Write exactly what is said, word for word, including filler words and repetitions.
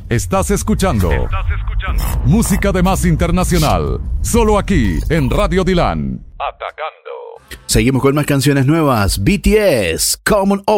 Estás escuchando, Estás escuchando música de más internacional, solo aquí en Radio Dilan. Atacando. Seguimos con más canciones nuevas. B T S, Common